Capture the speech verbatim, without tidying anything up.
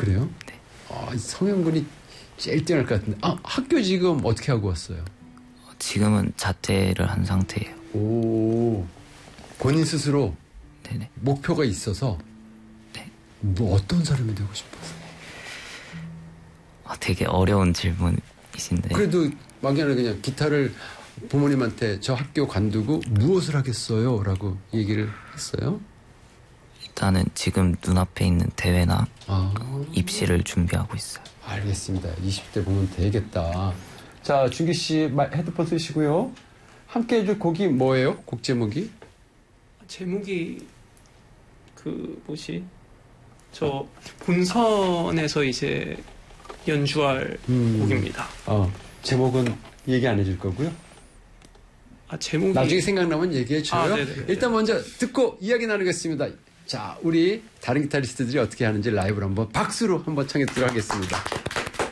그래요? 네. 아, 성형근이 제일 뛰어날 것 같은데. 아, 학교 지금 어떻게 하고 왔어요? 지금은 자퇴를 한 상태예요. 오, 본인 스스로 네네. 목표가 있어서 네. 뭐 어떤 사람이 되고 싶어서? 아, 되게 어려운 질문이신데. 그래도 막연하게 그냥 기타를 부모님한테 저 학교 관두고 무엇을 하겠어요? 라고 얘기를 했어요. 일단은 지금 눈앞에 있는 대회나 아, 입시를 준비하고 있어요. 알겠습니다. 이십 대 보면 되겠다. 자, 준기 씨 헤드폰 쓰시고요. 함께 해줄 곡이 뭐예요? 곡 제목이? 제목이 그 뭐지? 저 본선에서 이제 연주할 음. 곡입니다. 어, 제목은 얘기 안 해줄 거고요. 아, 제목이 나중에 생각나면 얘기해 줘요. 아, 일단 먼저 듣고 이야기 나누겠습니다. 자, 우리 다른 기타리스트들이 어떻게 하는지 라이브로 한번 박수로 한번 청해 듣도록 하겠습니다.